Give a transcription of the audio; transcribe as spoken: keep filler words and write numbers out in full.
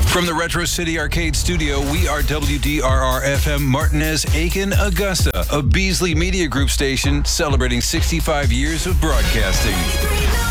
From the Retro City Arcade Studio, we are W D R R F M Martinez, Aiken, Augusta, a Beasley Media Group station celebrating sixty-five years of broadcasting.